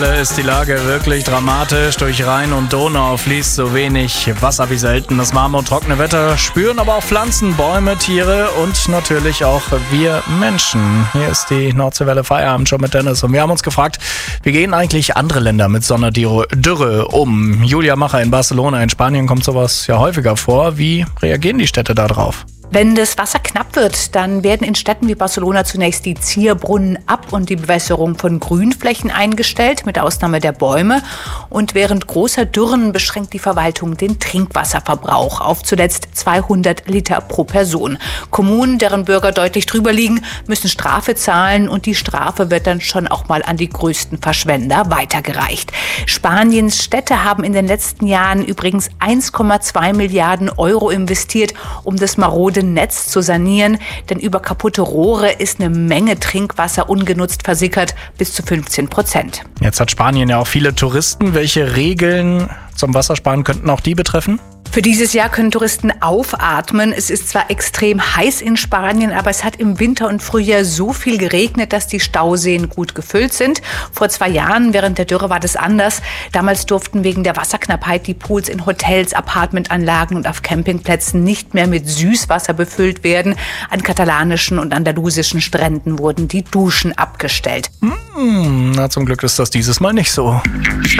Ist die Lage wirklich dramatisch. Durch Rhein und Donau fließt so wenig Wasser wie selten. Das warme und trockene Wetter spüren aber auch Pflanzen, Bäume, Tiere und natürlich auch wir Menschen. Hier ist die Nordseewelle Feierabend schon mit Dennis und wir haben uns gefragt, wie gehen eigentlich andere Länder mit so einer Dürre um? Julia Macher in Barcelona in Spanien kommt sowas ja häufiger vor. Wie reagieren die Städte da drauf? Wenn das Wasser knapp wird, dann werden in Städten wie Barcelona zunächst die Zierbrunnen ab- und die Bewässerung von Grünflächen eingestellt, mit Ausnahme der Bäume. Und während großer Dürren beschränkt die Verwaltung den Trinkwasserverbrauch auf zuletzt 200 Liter pro Person. Kommunen, deren Bürger deutlich drüber liegen, müssen Strafe zahlen und die Strafe wird dann schon auch mal an die größten Verschwender weitergereicht. Spaniens Städte haben in den letzten Jahren übrigens 1,2 Milliarden Euro investiert, um das marode Netz zu sanieren, denn über kaputte Rohre ist eine Menge Trinkwasser ungenutzt versickert, bis zu 15%. Jetzt hat Spanien ja auch viele Touristen. Welche Regeln zum Wassersparen könnten auch die betreffen? Für dieses Jahr können Touristen aufatmen. Es ist zwar extrem heiß in Spanien, aber es hat im Winter und Frühjahr so viel geregnet, dass die Stauseen gut gefüllt sind. Vor 2 Jahren, während der Dürre, war das anders. Damals durften wegen der Wasserknappheit die Pools in Hotels, Apartmentanlagen und auf Campingplätzen nicht mehr mit Süßwasser befüllt werden. An katalanischen und andalusischen Stränden wurden die Duschen abgestellt. Na, zum Glück ist das dieses Mal nicht so.